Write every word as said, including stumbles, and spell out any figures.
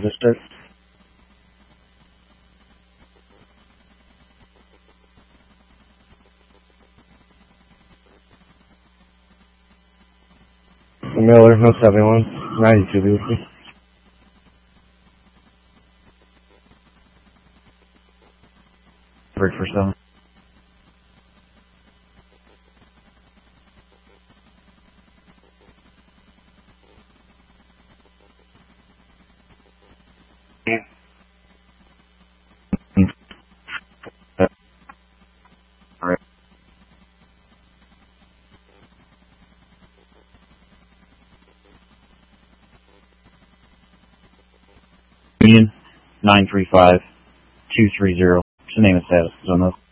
Register. Miller, no seventy-one, ninety-two, Lucy. Break for seven. Alright. Union nine three five two three zero. What's the name of status on those?